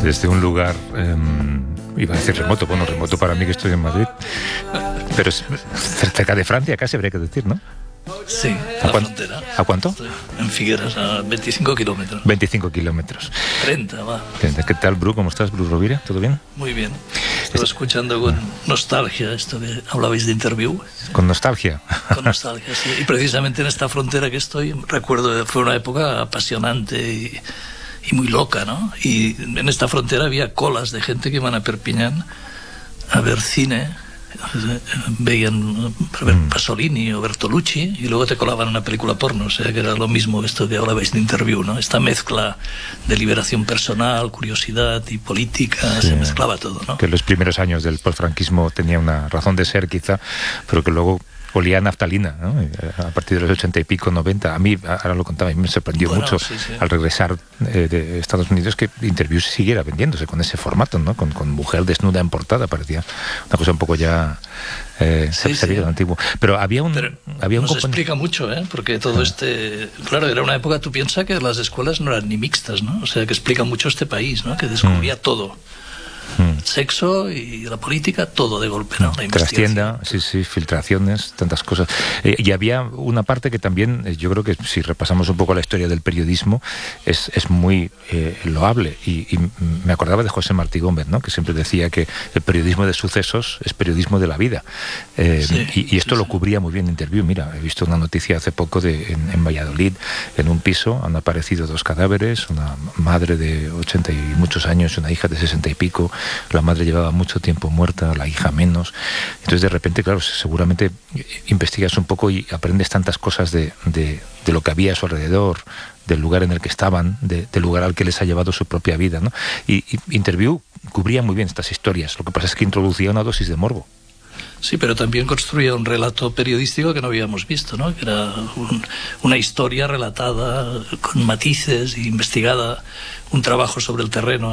desde un lugar, iba a decir remoto, bueno, remoto para mí que estoy en Madrid, pero es cerca de Francia, casi habría que decir, ¿no? Sí, a la frontera. ¿A cuánto? En Figueras, a 25 kilómetros. 25 kilómetros. 30, va. ¿Qué tal, Bru? ¿Cómo estás, Bru Rovira? ¿Todo bien? Muy bien. Estaba escuchando con nostalgia esto que hablabais de Interview. ¿Con nostalgia? Con nostalgia, sí. Y precisamente en esta frontera que estoy, recuerdo que fue una época apasionante y muy loca, ¿no? Y en esta frontera había colas de gente que iban a Perpiñán a ver cine. Veían Pasolini o Bertolucci y luego te colaban una película porno, o sea que era lo mismo esto que hablabais de Interview, ¿no? Esta mezcla de liberación personal, curiosidad y política, sí, se mezclaba todo, ¿no? Que los primeros años del posfranquismo tenía una razón de ser quizá, pero que luego olía a naftalina, ¿no? A partir de los 80 y pico, 90. A mí, ahora lo contaba, a mí me sorprendió mucho al regresar de Estados Unidos que Interview siguiera vendiéndose con ese formato, ¿no? Con mujer desnuda en portada, parecía una cosa un poco ya antiguo. Pero había un nos explica mucho, porque todo claro, era una época, tú piensas que las escuelas no eran ni mixtas, ¿no? O sea, que explica mucho este país, ¿no? Que descubría todo. Sexo y la política, todo de golpe, ¿no? La Trastienda, sí, filtraciones, tantas cosas. Y había una parte que también, yo creo que si repasamos un poco la historia del periodismo, es muy loable. Y me acordaba de José Martí Gómez, ¿no? Que siempre decía que el periodismo de sucesos es periodismo de la vida. Y esto lo cubría muy bien Interview. Mira, he visto una noticia hace poco en Valladolid, en un piso han aparecido 2 cadáveres, una madre de 80 y muchos años y una hija de 60 y pico. La madre llevaba mucho tiempo muerta, la hija menos. Entonces de repente, claro, seguramente investigas un poco y aprendes tantas cosas de lo que había a su alrededor, del lugar en el que estaban, del lugar al que les ha llevado su propia vida, ¿no? Y Interview cubría muy bien estas historias. Lo que pasa es que introducía una dosis de morbo. Sí, pero también construía un relato periodístico que no habíamos visto, ¿no? Que era una historia relatada con matices, investigada, un trabajo sobre el terreno.